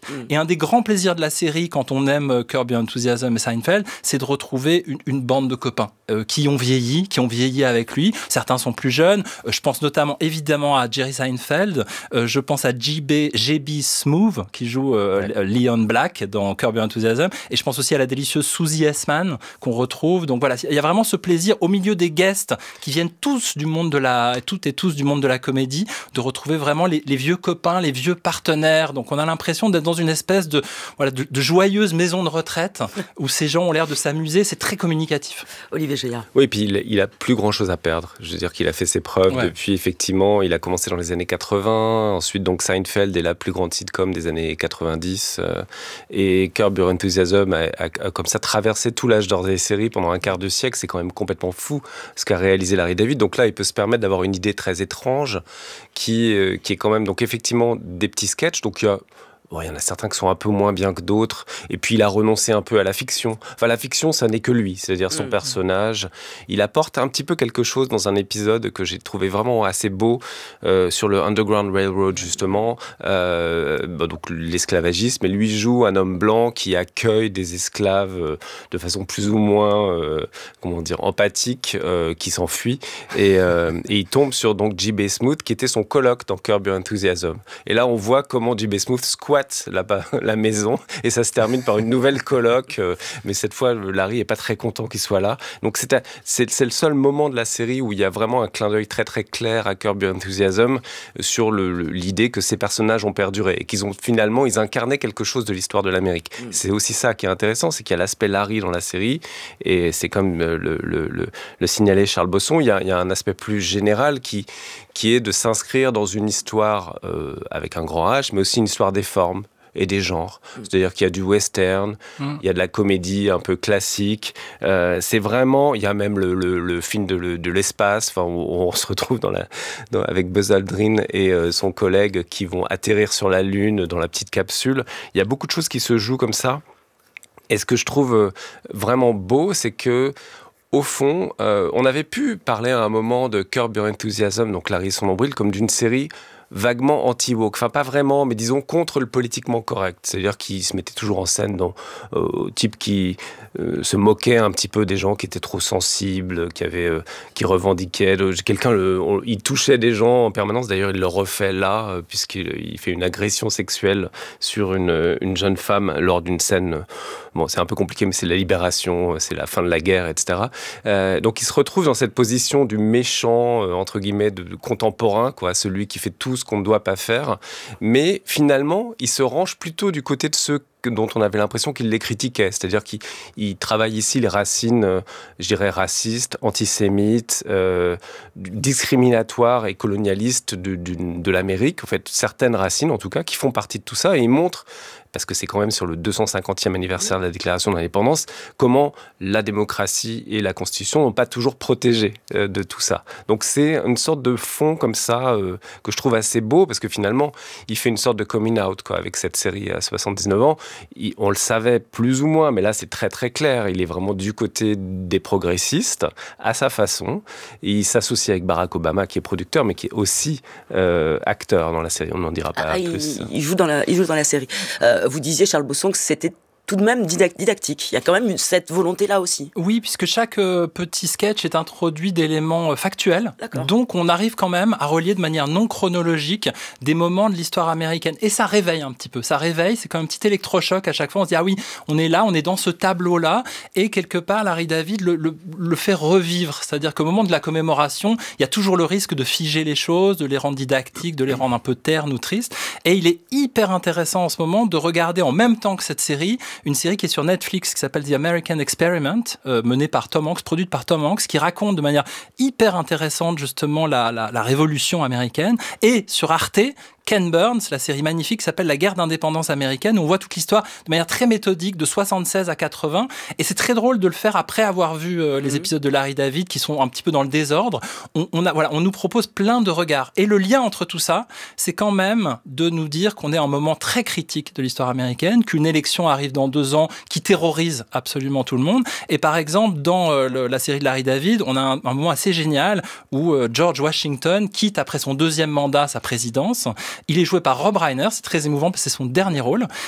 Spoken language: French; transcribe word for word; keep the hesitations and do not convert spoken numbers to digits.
Mm. Et un des grands plaisirs de la série, quand on aime Curb Your Enthusiasm et Seinfeld, c'est de retrouver une, une bande de copains euh, qui ont vieilli, qui ont vieilli avec lui. Certains sont plus jeunes. Euh, je pense notamment, évidemment, à Jerry Seinfeld. Euh, je pense à J B, J B Smoove, qui joue euh, ouais. Leon Black dans Curb Your Enthusiasm. Et je pense aussi à la délicieuse Susie Essman, qu'on retrouve. Donc voilà, il y a vraiment ce plaisir, au milieu des guests, qui viennent tous du monde de la, toutes et tous du monde de la comédie, de retrouver vraiment les, les vieux copains, les vieux partenaires. Donc on a l'impression d'être dans une espèce de, voilà, de, de joyeuse maison de retraite où ces gens ont l'air de s'amuser. C'est très communicatif. Olivier Géard. Oui, et puis il, il a plus grand chose à perdre. Je veux dire qu'il a fait ses preuves ouais. depuis, effectivement, il a commencé dans les années quatre-vingts. Ensuite, donc Seinfeld est la plus grande sitcom des années quatre-vingt-dix. Euh, et Curb Your Enthusiasm a, a, a comme ça traversé tout l'âge d'or des séries pendant un quart de siècle. C'est quand même complètement fou ce qu'a réalisé Larry David. Donc là, il peut se permettre d'avoir une idée très étrange qui, euh, qui est quand même donc effectivement des petits sketchs. Donc il y a Bon, il y en a certains qui sont un peu moins bien que d'autres. Et puis, il a renoncé un peu à la fiction. Enfin, la fiction, ça n'est que lui. C'est-à-dire son mmh. personnage. Il apporte un petit peu quelque chose dans un épisode que j'ai trouvé vraiment assez beau euh, sur le Underground Railroad, justement. Euh, bah, donc, l'esclavagisme. Et lui joue un homme blanc qui accueille des esclaves euh, de façon plus ou moins, euh, comment dire, empathique, euh, qui s'enfuit. Et, euh, et il tombe sur donc J B Smoove, qui était son coloc dans Curb Your Enthusiasm. Et là, on voit comment J B Smoove squatte La, la maison et ça se termine par une nouvelle coloc euh, mais cette fois Larry est pas très content qu'il soit là, donc c'est, à, c'est, c'est le seul moment de la série où il y a vraiment un clin d'œil très très clair à Curb Your Enthusiasm sur le, le, l'idée que ces personnages ont perduré et qu'ils ont finalement ils incarnaient quelque chose de l'histoire de l'Amérique. Mmh. C'est aussi ça qui est intéressant, c'est qu'il y a l'aspect Larry dans la série et c'est comme le, le, le, le signalait Charles Bosson, il y, a, il y a un aspect plus général qui, qui est de s'inscrire dans une histoire euh, avec un grand H mais aussi une histoire des formes et des genres. Mmh. C'est-à-dire qu'il y a du western, mmh. il y a de la comédie un peu classique. Euh, c'est vraiment... Il y a même le, le, le film de, le, de l'espace, enfin, où on se retrouve dans la, dans, avec Buzz Aldrin et euh, son collègue qui vont atterrir sur la Lune dans la petite capsule. Il y a beaucoup de choses qui se jouent comme ça. Et ce que je trouve vraiment beau, c'est que au fond, euh, on avait pu parler à un moment de Curb Your Enthusiasm, donc Larry et son nombril, comme d'une série vaguement anti-woke, enfin pas vraiment, mais disons contre le politiquement correct, c'est-à-dire qu'il se mettait toujours en scène dans euh, type qui euh, se moquait un petit peu des gens qui étaient trop sensibles, qui avaient, euh, qui revendiquaient, de, quelqu'un, le, on, il touchait des gens en permanence, d'ailleurs il le refait là, euh, puisqu'il il fait une agression sexuelle sur une, une jeune femme lors d'une scène, bon c'est un peu compliqué, mais c'est la libération, c'est la fin de la guerre, et cetera. Euh, donc il se retrouve dans cette position du méchant, euh, entre guillemets, de, de contemporain, quoi, celui qui fait tout ce qu'on ne doit pas faire, mais finalement, il se range plutôt du côté de ceux dont on avait l'impression qu'il les critiquait, c'est-à-dire qu'il il travaille ici les racines, euh, je dirais racistes, antisémites, euh, discriminatoires et colonialistes de, de, de l'Amérique, en fait, certaines racines en tout cas, qui font partie de tout ça, et il montre, parce que c'est quand même sur le deux cent cinquantième anniversaire de la déclaration d'indépendance, comment la démocratie et la Constitution n'ont pas toujours protégé euh, de tout ça. Donc c'est une sorte de fond comme ça euh, que je trouve assez beau, parce que finalement, il fait une sorte de coming out quoi, avec cette série à soixante-dix-neuf ans. Il, on le savait plus ou moins, mais là c'est très très clair. Il est vraiment du côté des progressistes, à sa façon. Et il s'associe avec Barack Obama, qui est producteur, mais qui est aussi euh, acteur dans la série. On n'en dira pas ah, plus. Il, il, joue dans la, il joue dans la série. Euh, Vous disiez, Charles Bosson, que c'était tout de même didactique. Il y a quand même cette volonté-là aussi. Oui, puisque chaque euh, petit sketch est introduit d'éléments euh, factuels. D'accord. Donc, on arrive quand même à relier de manière non chronologique des moments de l'histoire américaine. Et ça réveille un petit peu. Ça réveille, c'est comme un petit électrochoc à chaque fois. On se dit, ah oui, on est là, on est dans ce tableau-là. Et quelque part, Larry David le, le, le fait revivre. C'est-à-dire qu'au moment de la commémoration, il y a toujours le risque de figer les choses, de les rendre didactiques, de les rendre un peu ternes ou tristes. Et il est hyper intéressant en ce moment de regarder en même temps que cette série une série qui est sur Netflix qui s'appelle The American Experiment, euh, menée par Tom Hanks, produite par Tom Hanks, qui raconte de manière hyper intéressante justement la, la, la révolution américaine. Et sur Arte, Ken Burns, la série magnifique qui s'appelle La guerre d'indépendance américaine, où on voit toute l'histoire de manière très méthodique de soixante-seize à quatre-vingts, et c'est très drôle de le faire après avoir vu euh, les mmh. épisodes de Larry David qui sont un petit peu dans le désordre. On, on, a, voilà, on nous propose plein de regards, et le lien entre tout ça, c'est quand même de nous dire qu'on est à un moment très critique de l'histoire américaine, qu'une élection arrive dans deux ans qui terrorise absolument tout le monde, et par exemple dans euh, le, la série de Larry David, on a un, un moment assez génial où euh, George Washington quitte après son deuxième mandat sa présidence. Il est joué par Rob Reiner, c'est très émouvant parce que c'est son dernier rôle.